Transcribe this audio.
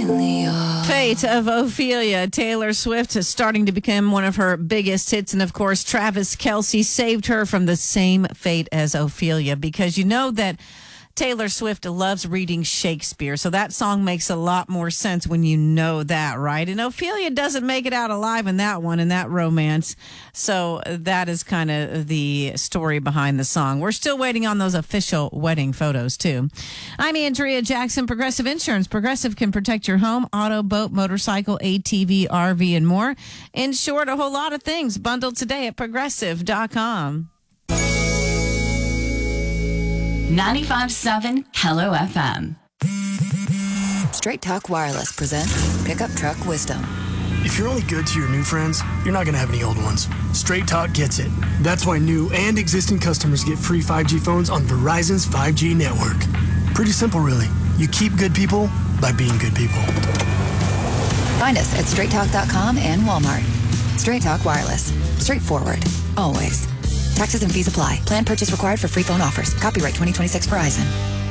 Fate of Ophelia. Taylor Swift is starting to become one of her biggest hits. And of course, Travis Kelce saved her from the same fate as Ophelia, because you know that Taylor Swift loves reading Shakespeare. So that song makes a lot more sense when you know that, right? And Ophelia doesn't make it out alive in that one, in that romance. So that is kind of the story behind the song. We're still waiting on those official wedding photos, too. I'm Andrea Jackson, Progressive Insurance. Progressive can protect your home, auto, boat, motorcycle, ATV, RV, and more. In short, a whole lot of things bundled today at Progressive.com. 95.7 Hello FM. Straight Talk Wireless presents Pickup Truck Wisdom. If you're only good to your new friends, you're not going to have any old ones. Straight Talk gets it. That's why new and existing customers get free 5G phones on Verizon's 5G network. Pretty simple, really. You keep good people by being good people. Find us at straighttalk.com and Walmart. Straight Talk Wireless. Straightforward. Always. Taxes and fees apply. Plan purchase required for free phone offers. Copyright 2026 Verizon.